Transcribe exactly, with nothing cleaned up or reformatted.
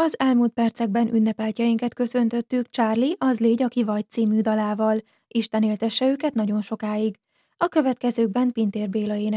Az elmúlt percekben ünnepeltjeinket köszöntöttük Charlie, az légy, aki vagy című dalával. Isten éltesse őket nagyon sokáig. A következőkben Pintér Béla énekel.